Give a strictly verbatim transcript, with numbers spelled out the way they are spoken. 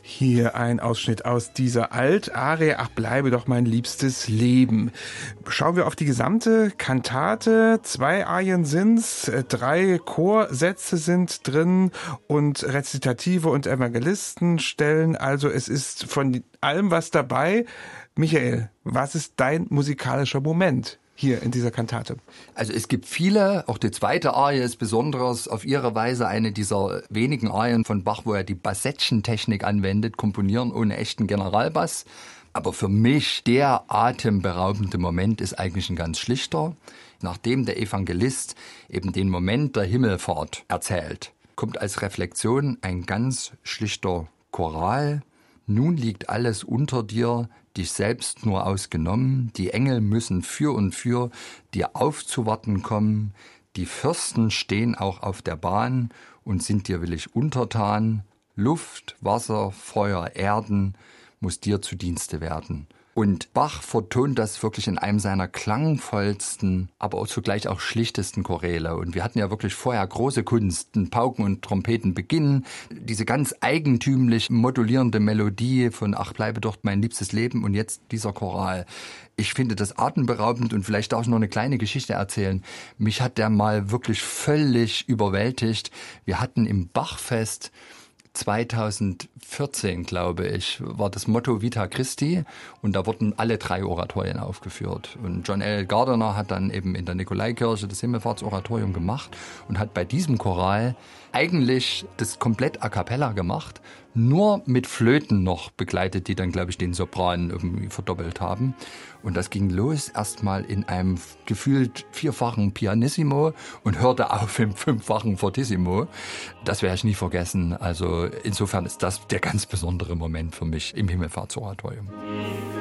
Hier ein Ausschnitt aus dieser Altarie, ach bleibe doch mein liebstes Leben. Schauen wir auf die gesamte Kantate. Zwei Arien sind's, drei Chorsätze sind drin und Rezitative und Evangelistenstellen. Also es ist von allem was dabei. Michael, was ist dein musikalischer Moment hier in dieser Kantate? Also es gibt viele, auch die zweite Arie ist besonders auf ihre Weise eine dieser wenigen Arien von Bach, wo er die Bassettchen-Technik anwendet, komponieren ohne echten Generalbass. Aber für mich der atemberaubende Moment ist eigentlich ein ganz schlichter. Nachdem der Evangelist eben den Moment der Himmelfahrt erzählt, kommt als Reflexion ein ganz schlichter Choral. Nun liegt alles unter dir, dich selbst nur ausgenommen, die Engel müssen für und für dir aufzuwarten kommen, die Fürsten stehen auch auf der Bahn und sind dir willig untertan, Luft, Wasser, Feuer, Erden muss dir zu Dienste werden. Und Bach vertont das wirklich in einem seiner klangvollsten, aber auch zugleich auch schlichtesten Choräle. Und wir hatten ja wirklich vorher große Kunsten, Pauken und Trompeten beginnen. Diese ganz eigentümlich modulierende Melodie von Ach, bleibe doch mein liebstes Leben und jetzt dieser Choral. Ich finde das atemberaubend und vielleicht darf ich noch eine kleine Geschichte erzählen. Mich hat der mal wirklich völlig überwältigt. Wir hatten im Bachfest zweitausendvierzehn, glaube ich, war das Motto Vita Christi und da wurden alle drei Oratorien aufgeführt. Und John L. Gardiner hat dann eben in der Nikolaikirche das Himmelfahrtsoratorium gemacht und hat bei diesem Choral eigentlich das komplett a cappella gemacht, nur mit Flöten noch begleitet, die dann, glaube ich, den Sopran irgendwie verdoppelt haben. Und das ging los erstmal in einem gefühlt vierfachen Pianissimo und hörte auf im fünffachen Fortissimo. Das werde ich nie vergessen. Also insofern ist das der ganz besondere Moment für mich im Himmelfahrtsoratorium.